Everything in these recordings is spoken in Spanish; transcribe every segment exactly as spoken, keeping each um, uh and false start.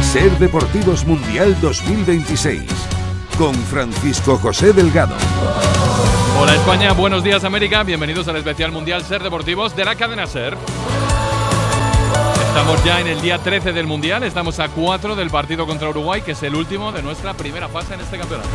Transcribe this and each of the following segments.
Ser Deportivos Mundial dos mil veintiséis, con Francisco José Delgado. Hola España, buenos días América, bienvenidos al especial Mundial Ser Deportivos de la cadena Ser. Estamos ya en el día trece del Mundial, estamos a cuatro del partido contra Uruguay, que es el último de nuestra primera fase en este campeonato.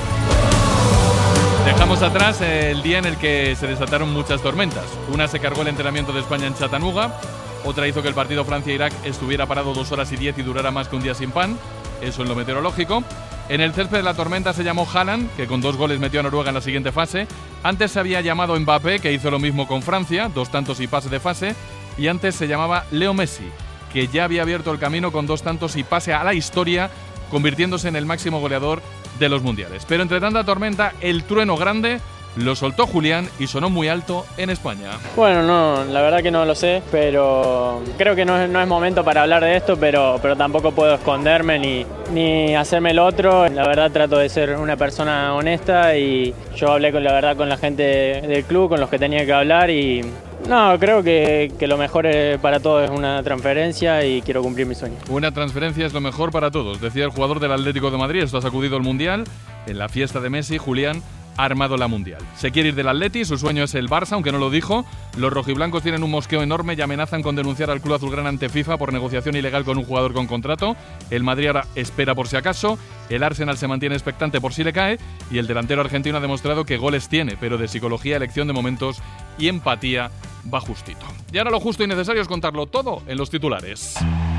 Dejamos atrás el día en el que se desataron muchas tormentas. Una se cargó el entrenamiento de España en Chattanooga, otra hizo que el partido Francia-Irak estuviera parado dos horas y diez y durara más que un día sin pan, eso en lo meteorológico. En el césped de la tormenta se llamó Haaland, que con dos goles metió a Noruega en la siguiente fase. Antes se había llamado Mbappé, que hizo lo mismo con Francia, dos tantos y pase de fase. Y antes se llamaba Leo Messi, que ya había abierto el camino con dos tantos y pase a la historia, convirtiéndose en el máximo goleador de los mundiales. Pero entre tanta tormenta, el trueno grande lo soltó Julián y sonó muy alto en España. Bueno, no, la verdad que no lo sé, pero creo que no es, no es momento para hablar de esto, pero, pero tampoco puedo esconderme ni, ni hacerme el otro. La verdad trato de ser una persona honesta y yo hablé con la verdad con la gente del club, con los que tenía que hablar y no, creo que, que lo mejor para todos es una transferencia y quiero cumplir mi sueño. Una transferencia es lo mejor para todos, decía el jugador del Atlético de Madrid. Esto ha sacudido el Mundial. En la fiesta de Messi, Julián ha armado la Mundial. Se quiere ir del Atleti, su sueño es el Barça, aunque no lo dijo. Los rojiblancos tienen un mosqueo enorme y amenazan con denunciar al club azulgrana ante FIFA por negociación ilegal con un jugador con contrato. El Madrid ahora espera por si acaso. El Arsenal se mantiene expectante por si le cae. Y el delantero argentino ha demostrado que goles tiene, pero de psicología, elección de momentos y empatía va justito. Y ahora lo justo y necesario es contarlo todo en los titulares,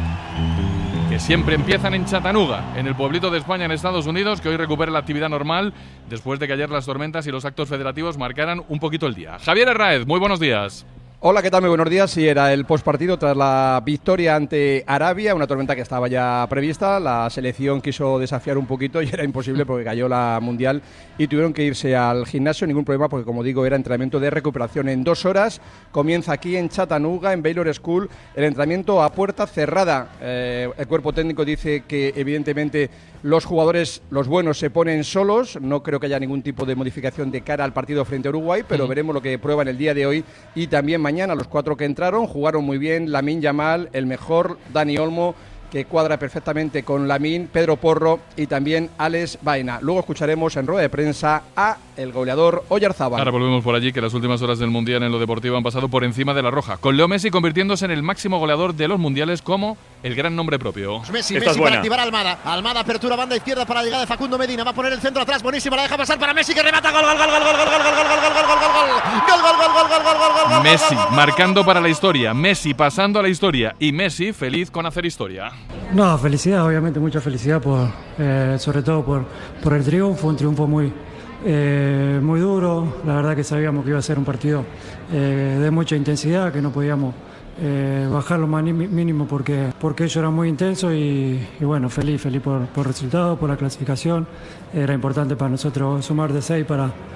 que siempre empiezan en Chattanooga, en el pueblito de España en Estados Unidos, que hoy recupera la actividad normal después de que ayer las tormentas y los actos federativos marcaran un poquito el día. Javier Herráez, muy buenos días. Hola, ¿qué tal? Muy buenos días. Sí, era el postpartido tras la victoria ante Arabia, una tormenta que estaba ya prevista. La selección quiso desafiar un poquito y era imposible porque cayó la Mundial y tuvieron que irse al gimnasio. Ningún problema porque, como digo, era entrenamiento de recuperación en dos horas. Comienza aquí en Chattanooga, en Baylor School, el entrenamiento a puerta cerrada. Eh, el cuerpo técnico dice que, evidentemente, los jugadores, los buenos, se ponen solos. No creo que haya ningún tipo de modificación de cara al partido frente a Uruguay, pero mm. veremos lo que prueban el día de hoy y también mañana. Los cuatro que entraron jugaron muy bien. Lamine Yamal, el mejor, Dani Olmo, que cuadra perfectamente con Lamine, Pedro Porro y también Alex Baena. Luego escucharemos en rueda de prensa a el goleador Oyarzábal. Ahora volvemos por allí, que las últimas horas del Mundial en lo deportivo han pasado por encima de la roja, con Leo Messi convirtiéndose en el máximo goleador de los mundiales como el gran nombre propio. Messi, Messi para activar a Almada. Almada, apertura, banda izquierda para la llegada de Facundo Medina. Va a poner el centro atrás, buenísima, la deja pasar para Messi, que remata. Gol, gol, gol, gol, gol, gol, gol, gol, gol, gol, gol, gol, gol, gol, gol, gol, gol, gol, gol. Messi marcando para la historia, Messi pasando a la historia y Messi feliz con hacer historia. No, felicidad, obviamente mucha felicidad por, eh, sobre todo por, por el triunfo, un triunfo muy, eh, muy duro. La verdad que sabíamos que iba a ser un partido eh, de mucha intensidad, que no podíamos eh, bajar lo más mínimo porque, porque ellos eran muy intensos y, y bueno, feliz, feliz por, por el resultado, por la clasificación. Era importante para nosotros sumar de seis para